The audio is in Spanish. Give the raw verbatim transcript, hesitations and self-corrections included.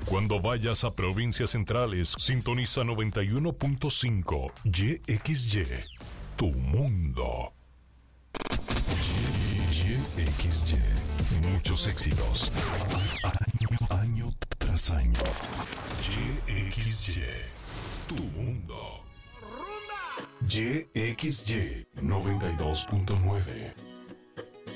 Cuando vayas a provincias centrales, sintoniza noventa y uno punto cinco Y X Y, tu mundo. Y X Y, muchos éxitos. Año, año tras año. Y X Y, tu mundo. Y X Y noventa y dos punto nueve.